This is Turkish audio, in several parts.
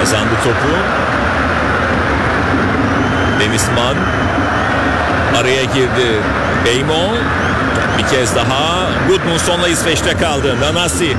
kazandı topu. Denizman araya girdi. Beymo bir kez daha Gudmundsson'la İsveç'te kaldı. Nanasi.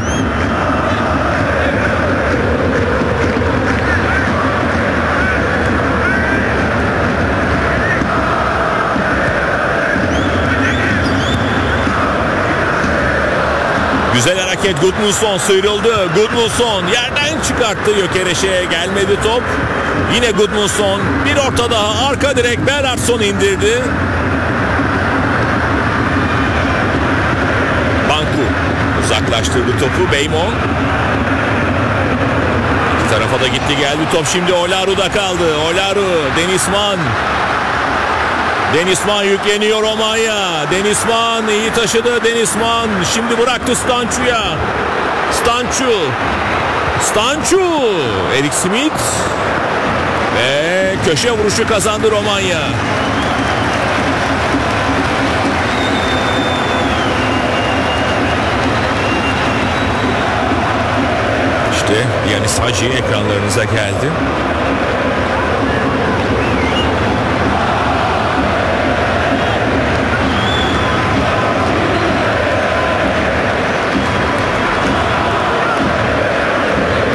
Güzel hareket, Gudmundsson sıyrıldı. Gudmundsson yerden çıkarttı Gyökeres'e, gelmedi top. Yine Gudmundsson, bir orta daha, arka direk, Bernhardsson indirdi. Banku uzaklaştırdı topu. Beymo. İki tarafa da gitti geldi top, şimdi Olaru'da kaldı. Olaru, Denizman. Denizman yükleniyor Romanya. Denizman iyi taşıdı. Denizman şimdi bıraktı Stanciu'ya. Stanciu. Erik Smith ve köşe vuruşu kazandı Romanya. İşte Yanis Hagi ekranlarınıza geldi.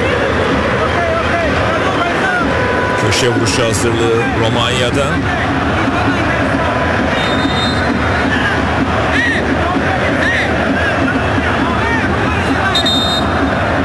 Köşe vuruşu hazırlığı Romanya'da.